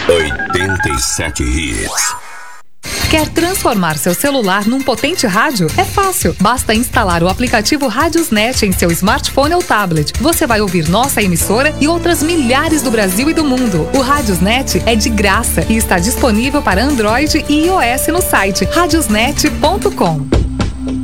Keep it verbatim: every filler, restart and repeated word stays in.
oitenta e sete Hits. Quer transformar seu celular num potente rádio? É fácil. Basta instalar o aplicativo Radiosnet em seu smartphone ou tablet. Você vai ouvir nossa emissora e outras milhares do Brasil e do mundo. O Radiosnet é de graça e está disponível para Android e iOS no site radiosnet ponto com.